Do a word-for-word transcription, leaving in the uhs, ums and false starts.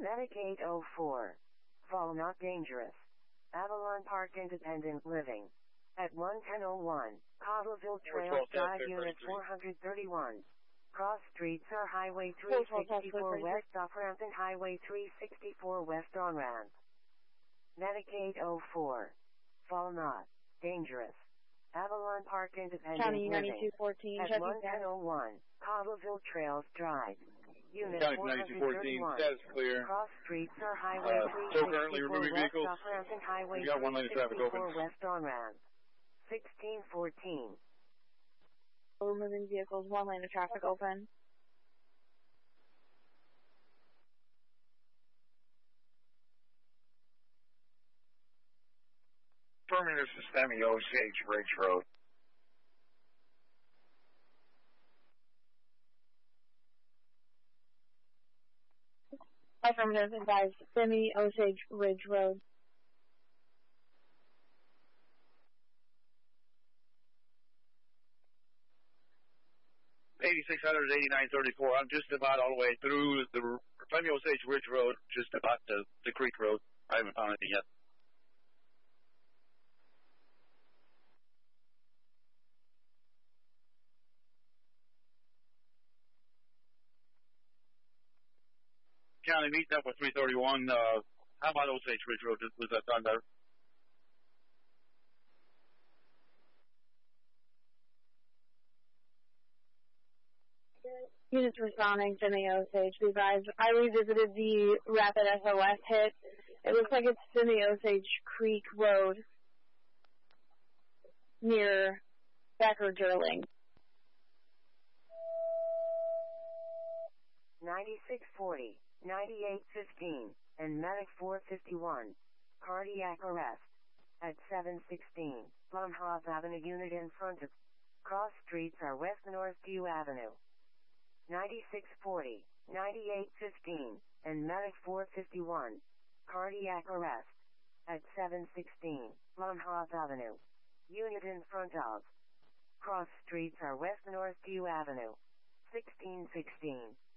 Medic eight oh four. Fall not dangerous. Avalon Park Independent Living. At one ten oh one, Cottleville Trails Drive, Unit four thirty-one. Cross streets are Highway three sixty-four West off-ramp and Highway three sixty-four West on-ramp. Medic eight oh four. Fall not dangerous. Avalon Park Independent County Living. ninety-two fourteen, At one ten oh one, Cottleville Trails Drive. Unit County four ninety-two fourteen, thirty-one. status clear. Cross streets are Highway Uh, so currently three sixty-four removing West vehicles. off-ramp and Highway We got one lane of traffic three sixty-four open. West on-ramp. sixteen fourteen. Removing vehicles, one lane of traffic open. Affirmative, Systemi Osage Ridge Road. Affirmative, advise Semi Osage Ridge Road. eighty-six hundred, eighty-nine thirty-four. I'm just about all the way through the Semi Osage Ridge Road, just about the, the Creek Road. I haven't found anything yet. County meeting up with three thirty-one. Uh, how about Osage Ridge Road? Was that done better? Units responding, Semi Osage. Be advised, I revisited the rapid S O S hit. It looks like it's Semi Osage Creek Road near Becker Durling. ninety-six forty, ninety-eight fifteen, and Medic four fifty-one. Cardiac arrest. At seven sixteen, Blumhoff Avenue, unit in front of. Cross streets are West Northview Avenue. ninety-six forty, ninety-eight fifteen, and Medic four fifty-one. Cardiac arrest. At seven sixteen, Blumhoff Avenue. Unit in front of. Cross streets are West Northview Avenue. sixteen sixteen.